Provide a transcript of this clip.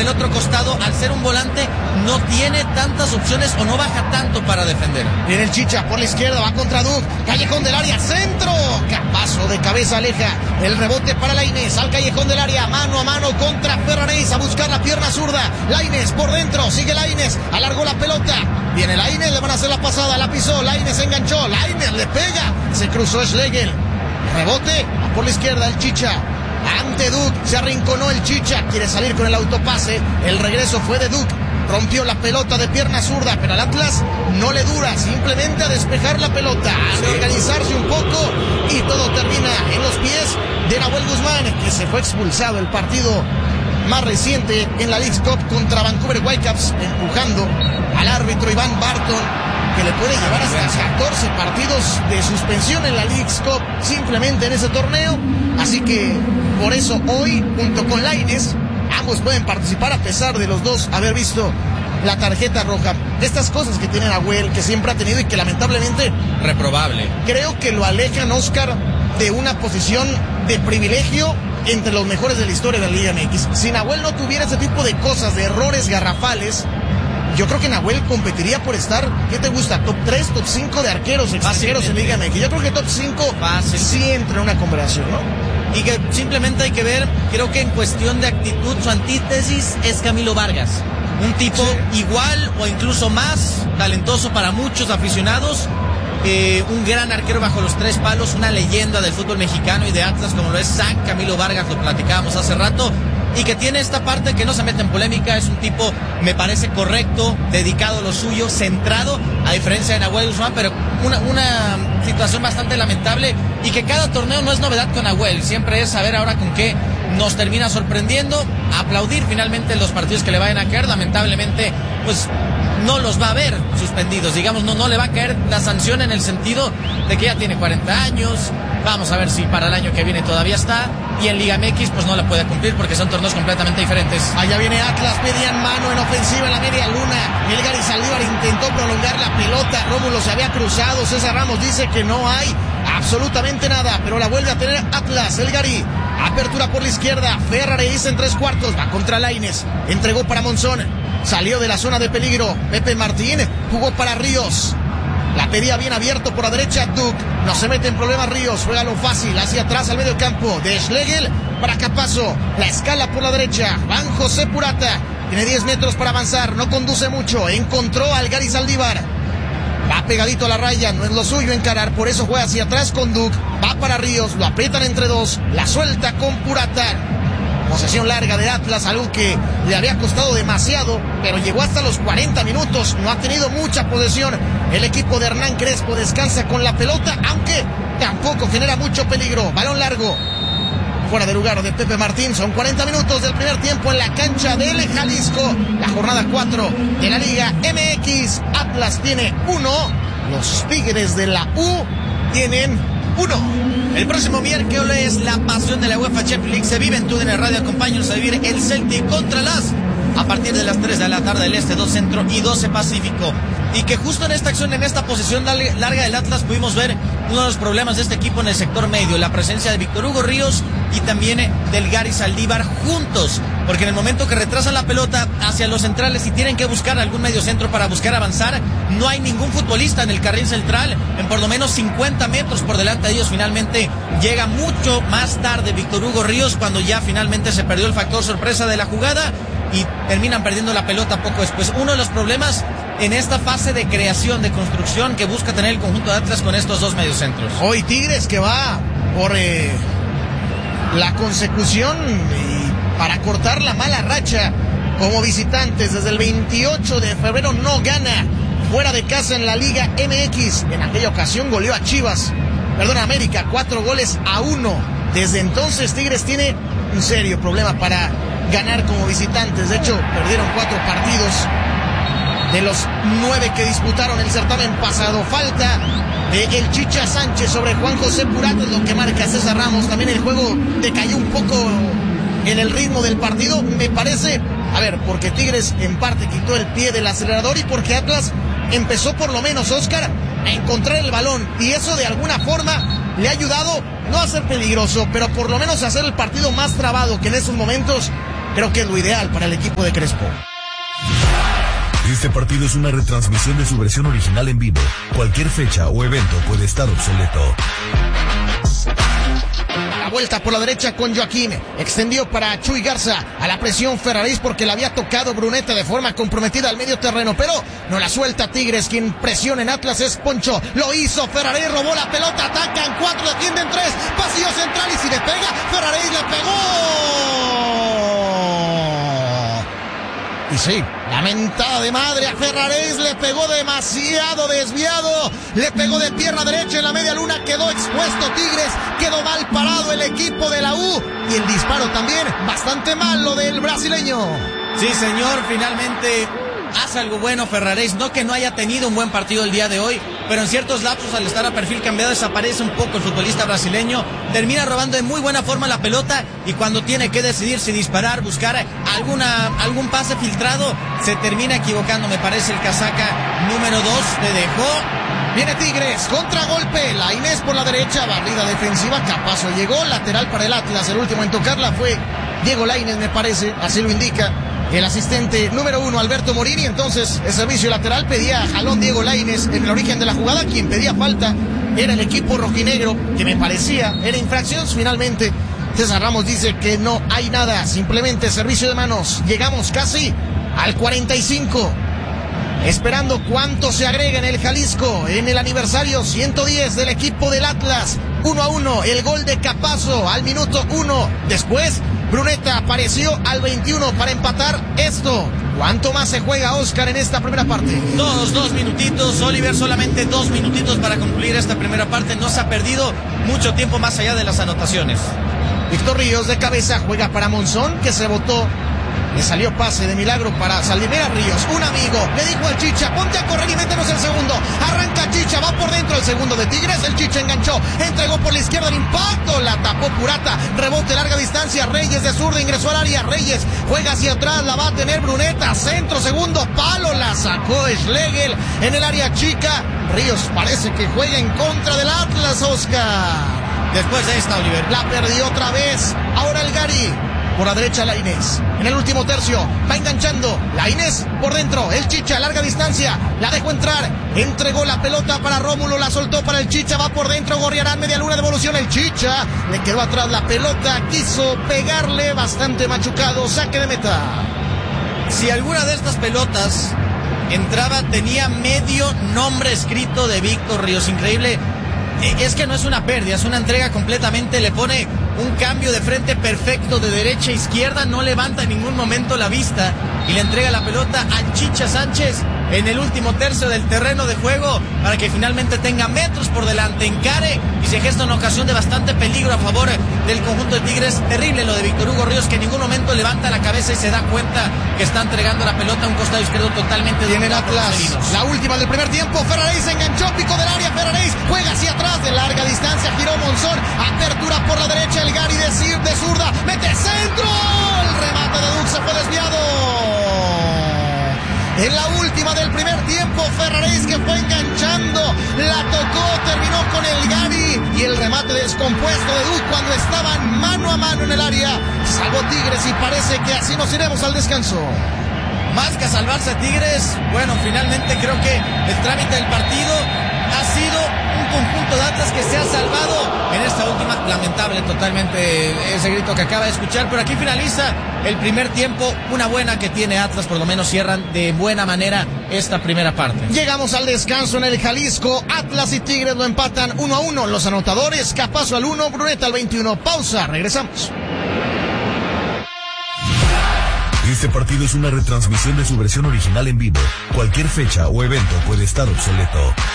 el otro costado, al ser un volante, no tiene tantas opciones o no baja tanto para defender. Viene el Chicha por la izquierda, va contra Duc, callejón del área, centro, capazo de cabeza, aleja el rebote para Lainez, al callejón del área, mano a mano contra Ferraréis, a buscar la pierna zurda, Lainez por dentro, sigue Lainez, alargó la pelota, viene Lainez, le van a hacer la pasada, la pisó, Lainez enganchó, Lainez le pega, se cruzó Schlegel, rebote, va por la izquierda el Chicha, ante Duc, se arrinconó el Chicha, quiere salir con el autopase, el regreso fue de Duc, rompió la pelota de pierna zurda, pero al Atlas no le dura, simplemente a despejar la pelota, a reorganizarse un poco y todo termina en los pies de Nahuel Guzmán, que se fue expulsado el partido más reciente en la Leagues Cup contra Vancouver Whitecaps, empujando al árbitro Iván Barton, que le puede llevar hasta 14 partidos de suspensión en la Leagues Cup simplemente en ese torneo, así que por eso hoy, junto con Lainez, ambos pueden participar a pesar de los dos haber visto la tarjeta roja. Estas cosas que tiene Nahuel, que siempre ha tenido y que lamentablemente... reprobable. Creo que lo alejan, Oscar, de una posición de privilegio entre los mejores de la historia de la Liga MX. Si Nahuel no tuviera ese tipo de cosas, de errores garrafales, yo creo que Nahuel competiría por estar, ¿qué te gusta? Top 3, top 5 de arqueros extranjeros en Liga MX. Yo creo que top 5 sí entra en una conversación, ¿no? Y que simplemente hay que ver, creo que en cuestión de actitud, su antítesis es Camilo Vargas. Un tipo igual o incluso más talentoso para muchos aficionados. Un gran arquero bajo los tres palos, una leyenda del fútbol mexicano y de Atlas como lo es San Camilo Vargas, lo platicábamos hace rato. Y que tiene esta parte que no se mete en polémica, es un tipo, me parece correcto, dedicado a lo suyo, centrado, a diferencia de Nahuel Guzmán, pero una situación bastante lamentable y que cada torneo no es novedad con Nahuel, siempre es saber ahora con qué nos termina sorprendiendo, aplaudir finalmente los partidos que le vayan a caer, lamentablemente pues no los va a ver suspendidos, digamos, no le va a caer la sanción en el sentido de que ya tiene 40 años, vamos a ver si para el año que viene todavía está, y en Liga MX pues no la puede cumplir porque son torneos completamente diferentes. Allá viene Atlas, pedían mano en ofensiva en la media luna, el Gary Saldívar intentó prolongar la pelota, Rómulo se había cruzado, César Ramos dice que no hay absolutamente nada, pero la vuelve a tener Atlas, el Gary, apertura por la izquierda, Ferraréis en 3/4, va contra Lainez, entregó para Monzón, salió de la zona de peligro, Pepe Martín, jugó para Ríos, la pedía bien abierto por la derecha, Duc, no se mete en problemas Ríos, juega lo fácil, hacia atrás al medio campo, de Schlegel para Capazo, la escala por la derecha, Juan José Purata, tiene 10 metros para avanzar, no conduce mucho, encontró al Gary Saldívar, va pegadito a la raya, no es lo suyo encarar, por eso juega hacia atrás con Duc, va para Ríos, lo aprietan entre dos, la suelta con Purata, posesión larga de Atlas, algo que le había costado demasiado, pero llegó hasta los 40 minutos, no ha tenido mucha posesión, el equipo de Hernán Crespo descansa con la pelota, aunque tampoco genera mucho peligro, balón largo, fuera de lugar de Pepe Martín, son 40 minutos del primer tiempo en la cancha del Jalisco, la jornada 4 de la Liga MX, Atlas tiene 1, los Tigres de la U tienen 1. El próximo miércoles la pasión de la UEFA Champions League se vive en TUDN Radio, acompáñanos a vivir el Celtic contra las a partir de las 3 de la tarde del Este, 2 Centro y 12 Pacífico. Y que justo en esta acción, en esta posición larga del Atlas, pudimos ver uno de los problemas de este equipo en el sector medio, la presencia de Víctor Hugo Ríos y también del Gary Saldívar juntos, porque en el momento que retrasan la pelota hacia los centrales y tienen que buscar algún medio centro para buscar avanzar, no hay ningún futbolista en el carril central, en por lo menos 50 metros por delante de ellos. Finalmente llega mucho más tarde Víctor Hugo Ríos, cuando ya finalmente se perdió el factor sorpresa de la jugada y terminan perdiendo la pelota poco después. Uno de los problemas en esta fase de creación, de construcción que busca tener el conjunto de Atlas con estos dos mediocentros. Hoy Tigres que va por la consecución y para cortar la mala racha como visitantes. Desde el 28 de febrero no gana fuera de casa en la Liga MX. En aquella ocasión goleó a Chivas, a América, 4-1. Desde entonces Tigres tiene un serio problema para ganar como visitantes. De hecho, perdieron 4 partidos de los 9 que disputaron el certamen pasado. Falta de el Chicha Sánchez sobre Juan José Purata, es lo que marca César Ramos. También el juego decayó un poco en el ritmo del partido, me parece, porque Tigres en parte quitó el pie del acelerador y porque Atlas empezó por lo menos, Oscar, a encontrar el balón, y eso de alguna forma le ha ayudado no a ser peligroso, pero por lo menos a hacer el partido más trabado, que en esos momentos creo que es lo ideal para el equipo de Crespo. Este partido es una retransmisión de su versión original en vivo. Cualquier fecha o evento puede estar obsoleto. La vuelta por la derecha con Joaquín. Extendió para Chuy Garza. A la presión Ferraréis porque le había tocado Bruneta de forma comprometida al medio terreno. Pero no la suelta Tigres. Quien presiona en Atlas es Poncho. Lo hizo. Ferraréis robó la pelota. Atacan 4, defienden 3. Pasillo central y si le pega, Ferraréis le pegó. Y sí, la mentada de madre a Ferraréis, le pegó demasiado desviado, le pegó de pierna derecha en la media luna, quedó expuesto Tigres, quedó mal parado el equipo de la U y el disparo también bastante mal lo del brasileño. Sí, señor, finalmente hace algo bueno Ferraréis, no que no haya tenido un buen partido el día de hoy, pero en ciertos lapsos al estar a perfil cambiado desaparece un poco el futbolista brasileño, termina robando de muy buena forma la pelota y cuando tiene que decidir si disparar, buscar algún pase filtrado, se termina equivocando, me parece el casaca número 2 le dejó. Viene Tigres, contragolpe, Lainez por la derecha, barrida defensiva, Capazo llegó, lateral para el Atlas, el último en tocarla fue Diego Lainez me parece, así lo indica el asistente número 1, Alberto Morini. Entonces el servicio lateral pedía jalón Diego Lainez en el origen de la jugada. Quien pedía falta era el equipo rojinegro, que me parecía era infracción. Finalmente César Ramos dice que no hay nada, simplemente servicio de manos. Llegamos casi al 45, esperando cuánto se agrega en el Jalisco en el aniversario 110 del equipo del Atlas. 1-1, el gol de Capazo al minuto 1. Después Bruneta apareció al 21 para empatar esto. ¿Cuánto más se juega, Oscar, en esta primera parte? Dos minutitos, Oliver, solamente 2 minutitos para concluir esta primera parte. No se ha perdido mucho tiempo más allá de las anotaciones. Víctor Ríos de cabeza juega para Monzón, que se botó. Le salió pase de milagro para Saldivera Ríos. Un amigo le dijo al Chicha, ponte a correr y métenos el segundo. Arranca Chicha, va por dentro el segundo de Tigres. El Chicha enganchó, entregó por la izquierda el impacto. La tapó Purata, rebote larga distancia. Reyes de zurda ingresó al área. Reyes juega hacia atrás, la va a tener Bruneta. Centro, segundo palo, la sacó Schlegel en el área chica. Ríos parece que juega en contra del Atlas, Oscar. Después de esta, Oliver. La perdió otra vez. Ahora el Gary. Por la derecha Lainez, en el último tercio, va enganchando, Lainez por dentro, el Chicha, larga distancia, la dejó entrar, entregó la pelota para Rómulo, la soltó para el Chicha, va por dentro, Gorriarán, media luna, devolución, el Chicha, le quedó atrás la pelota, quiso pegarle, bastante machucado, saque de meta. Si alguna de estas pelotas entraba, tenía medio nombre escrito de Víctor Ríos, increíble. Es que no es una pérdida, es una entrega completamente, le pone un cambio de frente perfecto de derecha a izquierda, no levanta en ningún momento la vista y le entrega la pelota a Chicha Sánchez en el último tercio del terreno de juego para que finalmente tenga metros por delante, encare y se gesta una ocasión de bastante peligro a favor del conjunto de Tigres. Terrible lo de Víctor Hugo Ríos, que en ningún momento levanta la cabeza y se da cuenta que está entregando la pelota a un costado izquierdo totalmente. Tiene el Atlas, la última del primer tiempo. Ferraréis se enganchó, pico del área, Ferraréis juega hacia atrás de larga distancia, giró Monzón, apertura por la derecha, el Gary de zurda, mete centro, el remate de Dux se fue desviado. En la última del primer tiempo, Ferraréis, que fue enganchando, la tocó, terminó con el Gary y el remate descompuesto de Dux cuando estaban mano a mano en el área. Salvó Tigres y parece que así nos iremos al descanso. Más que salvarse a Tigres, bueno, finalmente creo que el trámite del partido ha sido un conjunto de Atlas que se ha salvado en esta última. Lamentable totalmente ese grito que acaba de escuchar, pero aquí finaliza el primer tiempo. Una buena que tiene Atlas, por lo menos cierran de buena manera esta primera parte. Llegamos al descanso en el Jalisco. Atlas y Tigres lo empatan 1-1. Los anotadores, Capazo al 1, Bruneta al 21. Pausa, regresamos. Este partido es una retransmisión de su versión original en vivo. Cualquier fecha o evento puede estar obsoleto.